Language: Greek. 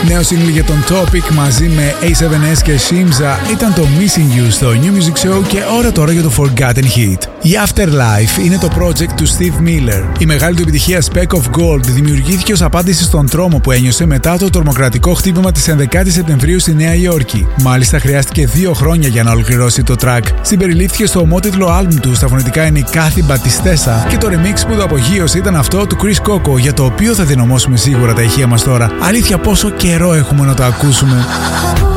Νέο single για τον Topic μαζί με A7S και Shimza ήταν το Missing You στο New Music Show και ώρα τώρα για το Forgotten Hit. Η Afterlife είναι το project του Steve Miller. Η μεγάλη του επιτυχία Speck of Gold δημιουργήθηκε ως απάντηση στον τρόμο που ένιωσε μετά το τρομοκρατικό χτύπημα της 11ης Σεπτεμβρίου στη Νέα Υόρκη. Μάλιστα χρειάστηκε 2 χρόνια για να ολοκληρώσει το track. Συμπεριλήφθηκε στο ομότιτλο άλμπουμ του, στα φωνητικά είναι η Kathy Batistessa και το remix που το απογείωσε ήταν αυτό του Chris Coco, για το οποίο θα δυναμώσουμε σίγουρα τα ηχεία μας τώρα. Αλήθεια, πόσο καιρό έχουμε να το ακούσουμε.